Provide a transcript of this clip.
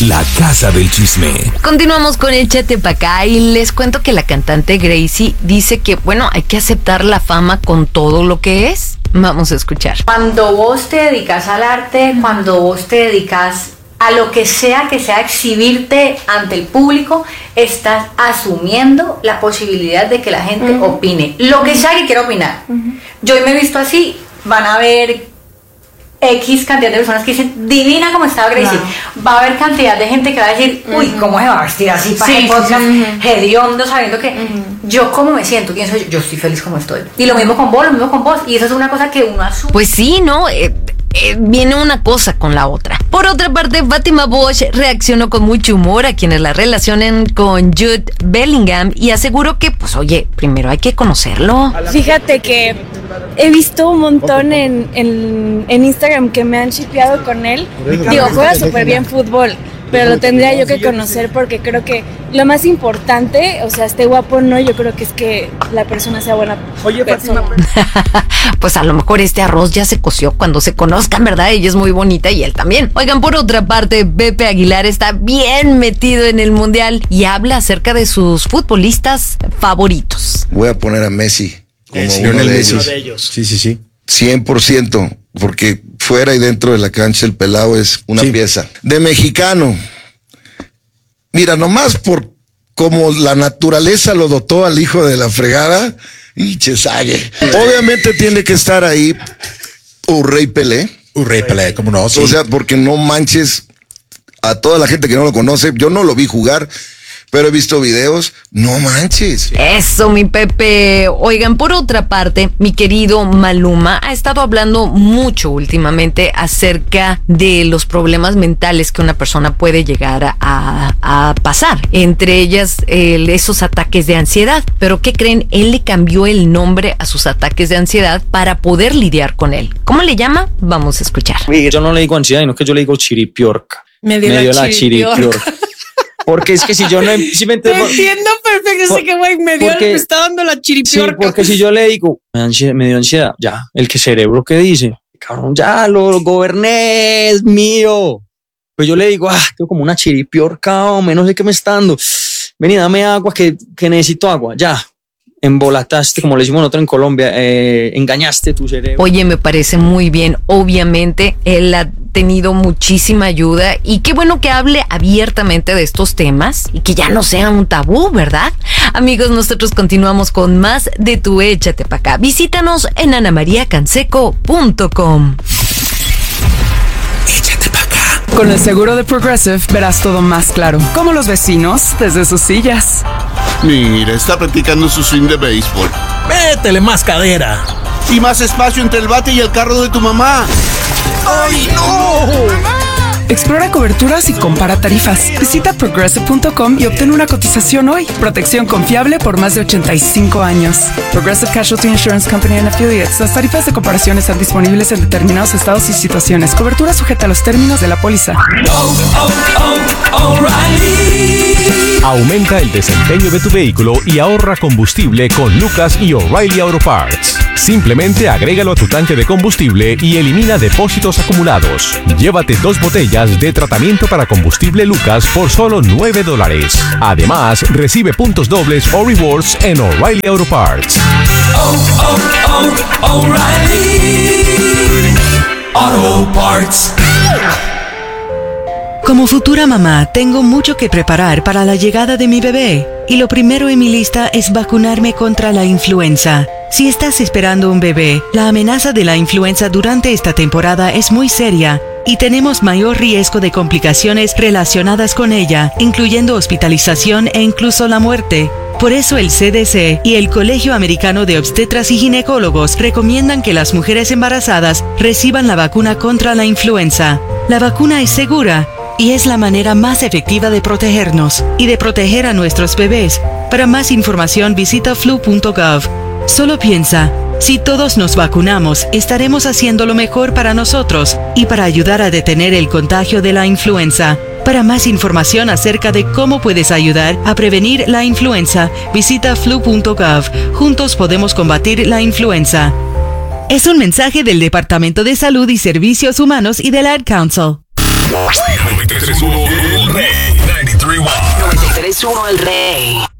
La Casa del Chisme. Continuamos con Échate pa' acá y les cuento que la cantante Gracie dice que, bueno, hay que aceptar la fama con todo lo que es. Vamos a escuchar. Cuando vos te dedicas al arte, cuando vos te dedicas a lo que sea exhibirte ante el público, estás asumiendo la posibilidad de que la gente opine lo que sea que quiera opinar. Yo hoy me he visto así, van a ver X cantidad de personas que dicen, divina como está Gracie. Va a haber cantidad de gente que va a decir, uy, ¿cómo se va a vestir así para el podcast? Hediondo, sabiendo que yo cómo me siento, quién soy yo estoy feliz como estoy. Y lo mismo con vos, y eso es una cosa que uno asume. Pues sí, ¿no? Viene una cosa con la otra. Por otra parte, Fátima Bosch reaccionó con mucho humor a quienes la relacionen con Jude Bellingham y aseguró que, pues oye, primero hay que conocerlo. Fíjate que he visto un montón en Instagram que me han shipeado con él. Digo, juega súper bien fútbol, pero lo tendría yo que conocer porque creo que lo más importante, o sea, esté guapo no, yo creo que es que la persona sea buena persona. Pues a lo mejor este arroz ya se coció cuando se conozcan, ¿verdad? Ella es muy bonita y él también. Oigan, por otra parte, Pepe Aguilar está bien metido en el mundial y habla acerca de sus futbolistas favoritos. Voy a poner a Messi como uno de ellos. Sí. 100%, porque fuera y dentro de la cancha el pelado es una pieza. De mexicano, mira, nomás por como la naturaleza lo dotó al hijo de la fregada, y Chesague. Obviamente tiene que estar ahí Urrey Pelé, ¿cómo no? Sí. O sea, porque no manches a toda la gente que no lo conoce, yo no lo vi jugar, pero he visto videos, no manches. Eso, mi Pepe. Oigan, por otra parte, mi querido Maluma ha estado hablando mucho últimamente acerca de los problemas mentales que una persona puede llegar a pasar. Entre ellas, esos ataques de ansiedad. Pero ¿qué creen? Él le cambió el nombre a sus ataques de ansiedad para poder lidiar con él. ¿Cómo le llama? Vamos a escuchar. Yo no le digo ansiedad, sino que yo le digo chiripiorca. Me dio la chiripiorca. Porque es que si yo no... Si me te entiendo perfecto, sé que güey, me está dando la chiripiorca. Sí, porque si yo le digo, me dio ansiedad, ya, el que cerebro que dice, cabrón, ya lo goberné, es mío. Pues yo le digo, tengo como una chiripiorca, hombre, no sé qué me está dando. Vení, dame agua, que necesito agua, ya. Embolataste, como le decimos nosotros en Colombia, engañaste tu cerebro. Oye, me parece muy bien. Obviamente, él ha tenido muchísima ayuda y qué bueno que hable abiertamente de estos temas y que ya no sea un tabú, ¿verdad? Amigos, nosotros continuamos con más de tu Échate pa' acá. Visítanos en anamariacanseco.com. Échate pa' acá. Con el seguro de Progressive verás todo más claro, como los vecinos desde sus sillas. Mira, está practicando su swing de béisbol. Métele más cadera. Y más espacio entre el bate y el carro de tu mamá. ¡Ay, no! Explora coberturas y compara tarifas. Visita Progressive.com y obtén una cotización hoy. Protección confiable por más de 85 años. Progressive Casualty Insurance Company and Affiliates. Las tarifas de comparación están disponibles en determinados estados y situaciones. Cobertura sujeta a los términos de la póliza. Aumenta el desempeño de tu vehículo y ahorra combustible con Lucas y O'Reilly Auto Parts. Simplemente agrégalo a tu tanque de combustible y elimina depósitos acumulados. Llévate 2 botellas de tratamiento para combustible Lucas por solo $9. Además, recibe puntos dobles o rewards en O'Reilly Auto Parts. O'Reilly Auto Parts. Como futura mamá, tengo mucho que preparar para la llegada de mi bebé. Y lo primero en mi lista es vacunarme contra la influenza. Si estás esperando un bebé, la amenaza de la influenza durante esta temporada es muy seria y tenemos mayor riesgo de complicaciones relacionadas con ella, incluyendo hospitalización e incluso la muerte. Por eso el CDC y el Colegio Americano de Obstetras y Ginecólogos recomiendan que las mujeres embarazadas reciban la vacuna contra la influenza. La vacuna es segura y es la manera más efectiva de protegernos y de proteger a nuestros bebés. Para más información visita flu.gov. Solo piensa, si todos nos vacunamos, estaremos haciendo lo mejor para nosotros y para ayudar a detener el contagio de la influenza. Para más información acerca de cómo puedes ayudar a prevenir la influenza, visita flu.gov. Juntos podemos combatir la influenza. Es un mensaje del Departamento de Salud y Servicios Humanos y del Ad Council. 3, 1 El Rey.